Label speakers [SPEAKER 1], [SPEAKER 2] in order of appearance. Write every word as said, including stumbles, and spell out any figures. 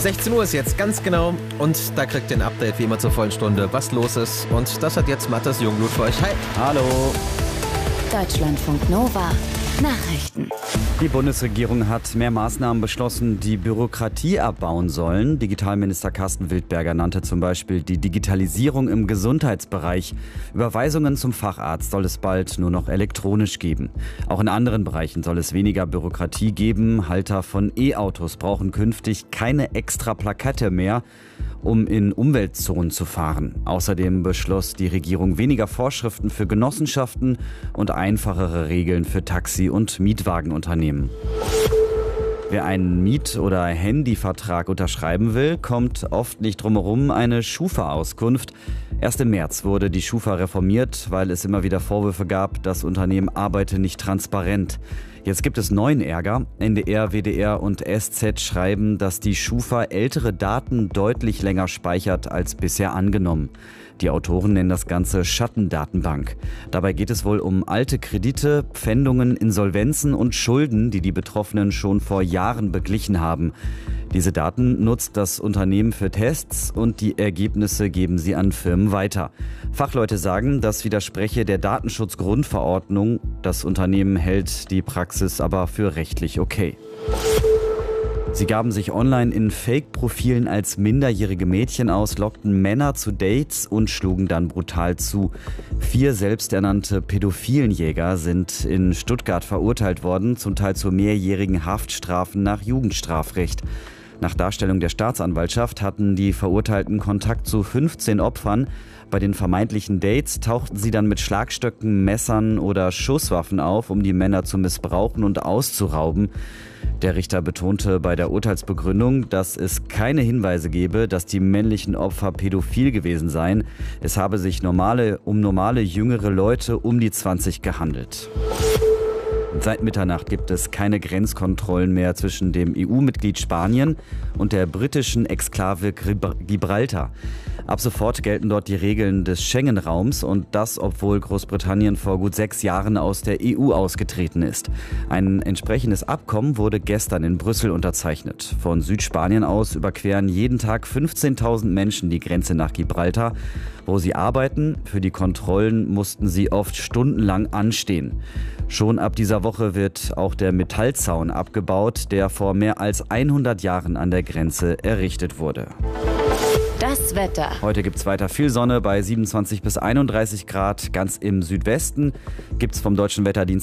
[SPEAKER 1] sechzehn Uhr ist jetzt ganz genau und da kriegt ihr ein Update wie immer zur vollen Stunde, was los ist. Und das hat jetzt Matthias Jungblut für euch. Hi.
[SPEAKER 2] Hallo.
[SPEAKER 3] Deutschlandfunk Nova. Nachrichten.
[SPEAKER 2] Die Bundesregierung hat mehr Maßnahmen beschlossen, die Bürokratie abbauen sollen. Digitalminister Carsten Wildberger nannte zum Beispiel die Digitalisierung im Gesundheitsbereich. Überweisungen zum Facharzt soll es bald nur noch elektronisch geben. Auch in anderen Bereichen soll es weniger Bürokratie geben. Halter von E-Autos brauchen künftig keine extra Plakette mehr, um in Umweltzonen zu fahren. Außerdem beschloss die Regierung weniger Vorschriften für Genossenschaften und einfachere Regeln für Taxi- und Mietwagenunternehmen. Wer einen Miet- oder Handyvertrag unterschreiben will, kommt oft nicht drum herum, eine Schufa-Auskunft. Erst im März wurde die Schufa reformiert, weil es immer wieder Vorwürfe gab, das Unternehmen arbeite nicht transparent. Jetzt gibt es neuen Ärger. N D R, W D R und S Z schreiben, dass die Schufa ältere Daten deutlich länger speichert als bisher angenommen. Die Autoren nennen das Ganze Schattendatenbank. Dabei geht es wohl um alte Kredite, Pfändungen, Insolvenzen und Schulden, die die Betroffenen schon vor Jahren beglichen haben. Diese Daten nutzt das Unternehmen für Tests und die Ergebnisse geben sie an Firmen weiter. Fachleute sagen, das widerspreche der Datenschutzgrundverordnung. Das Unternehmen hält die Praxis aber für rechtlich okay. Sie gaben sich online in Fake-Profilen als minderjährige Mädchen aus, lockten Männer zu Dates und schlugen dann brutal zu. Vier selbsternannte Pädophilenjäger sind in Stuttgart verurteilt worden, zum Teil zu mehrjährigen Haftstrafen nach Jugendstrafrecht. Nach Darstellung der Staatsanwaltschaft hatten die Verurteilten Kontakt zu fünfzehn Opfern. Bei den vermeintlichen Dates tauchten sie dann mit Schlagstöcken, Messern oder Schusswaffen auf, um die Männer zu missbrauchen und auszurauben. Der Richter betonte bei der Urteilsbegründung, dass es keine Hinweise gebe, dass die männlichen Opfer pädophil gewesen seien. Es habe sich normale, um normale jüngere Leute um die zwanzig gehandelt. Seit Mitternacht gibt es keine Grenzkontrollen mehr zwischen dem E U-Mitglied Spanien und der britischen Exklave Gibraltar. Ab sofort gelten dort die Regeln des Schengen-Raums und das, obwohl Großbritannien vor gut sechs Jahren aus der E U ausgetreten ist. Ein entsprechendes Abkommen wurde gestern in Brüssel unterzeichnet. Von Südspanien aus überqueren jeden Tag fünfzehntausend Menschen die Grenze nach Gibraltar, wo sie arbeiten. Für die Kontrollen mussten sie oft stundenlang anstehen. Schon ab dieser Woche wird auch der Metallzaun abgebaut, der vor mehr als hundert Jahren an der Grenze errichtet wurde.
[SPEAKER 3] Das Wetter.
[SPEAKER 2] Heute gibt es weiter viel Sonne bei siebenundzwanzig bis einunddreißig Grad. Ganz im Südwesten gibt es vom Deutschen Wetterdienst